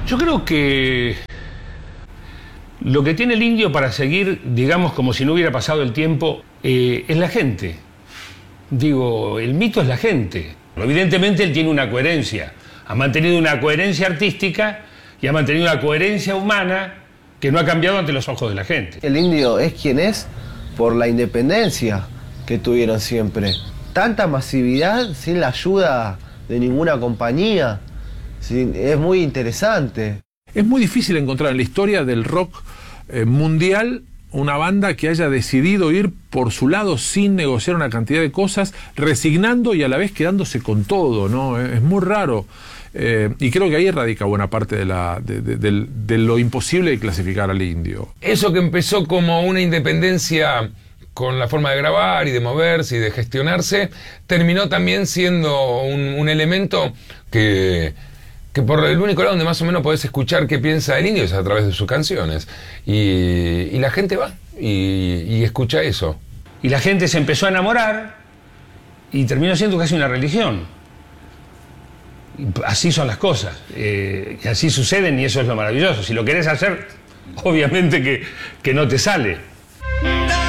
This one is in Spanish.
Yo creo que lo que tiene el indio para seguir, digamos, como si no hubiera pasado el tiempo, es la gente. Digo, el mito es la gente. Evidentemente él tiene una coherencia. Ha mantenido una coherencia artística y ha mantenido una coherencia humana que no ha cambiado ante los ojos de la gente. El indio es quien es por la independencia que tuvieron siempre. Tanta masividad sin la ayuda de ninguna compañía. Es muy interesante. Es muy difícil encontrar en la historia del rock mundial una banda que haya decidido ir por su lado sin negociar una cantidad de cosas, resignando y a la vez quedándose con todo, ¿no? Es muy raro. Y creo que ahí radica buena parte de lo imposible de clasificar al indio. Eso que empezó como una independencia con la forma de grabar y de moverse y de gestionarse, terminó también siendo un elemento que por el único lado donde más o menos podés escuchar qué piensa el indio es a través de sus canciones. Y la gente va y escucha eso. Y la gente se empezó a enamorar y terminó siendo casi una religión. Así son las cosas, y así suceden, y eso es lo maravilloso. Si lo querés hacer, obviamente que no te sale.